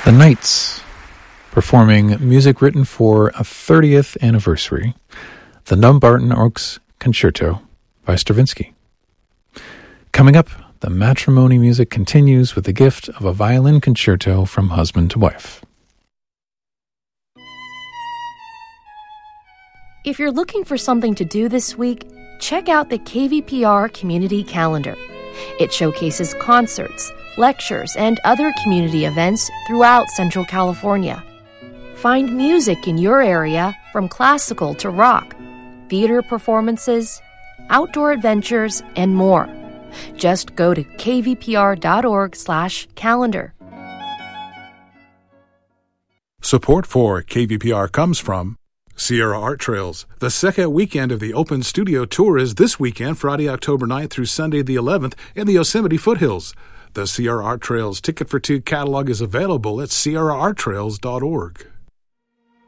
The Knights, performing music written for a 30th anniversary, the Dumbarton Oaks Concerto by Stravinsky. Coming up, the matrimony music continues with the gift of a violin concerto from husband to wife. If you're looking for something to do this week, check out the KVPR Community Calendar. It showcases concerts, lectures, and other community events throughout Central California. Find music in your area from classical to rock, theater performances, outdoor adventures, and more. Just go to kvpr.org/calendar. Support for KVPR comes from Sierra Art Trails. The second weekend of the Open Studio Tour is this weekend, Friday, October 9th through Sunday the 11th in the Yosemite foothills. The Sierra Art Trails Ticket for Two catalog is available at sierraarttrails.org.